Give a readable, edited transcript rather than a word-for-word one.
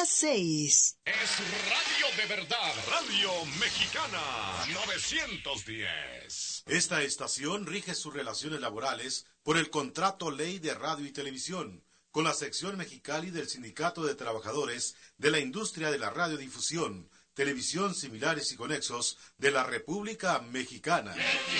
las 6. Es radio de verdad, Radio Mexicana 910. Esta estación rige sus relaciones laborales por el Contrato Ley de Radio y Televisión, con la sección Mexicali del Sindicato de Trabajadores de la Industria de la Radiodifusión, Televisión Similares y Conexos de la República Mexicana.